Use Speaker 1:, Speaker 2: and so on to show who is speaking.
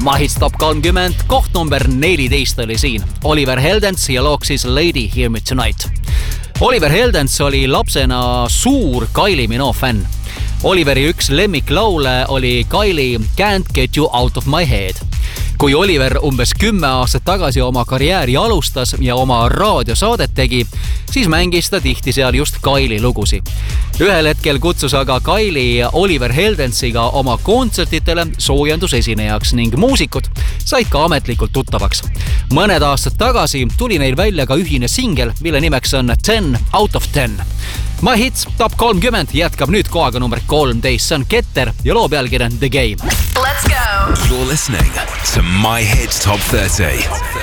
Speaker 1: My Hits Top 30, koht number 14 oli siin. Oliver Heldens ja looks siis Lady Hear Me Tonight. Oliver Heldens oli lapsena suur Kylie Minogue fänn. Oliveri üks lemmiklaule oli Kylie Can't Get You Out of My Head. Kui Oliver umbes 10 aastat tagasi oma karjääri alustas ja oma raadiosaadet tegi, siis mängis ta tihti seal just Kylie lugusi. Ühel hetkel kutsus aga Kylie Oliver Heldensiga oma kontsertitele soojendusesinejaks ning muusikud said ka ametlikult tuttavaks. Mõned aastad tagasi tuli neil välja ka ühine singel, mille nimeks on 10 out of 10. My Hits Top 30 jätkab nüüd kohaga number 13. See on Ketter ja loo pealkiri The Game.
Speaker 2: Let's go!
Speaker 3: You're listening to My Hits Top 30.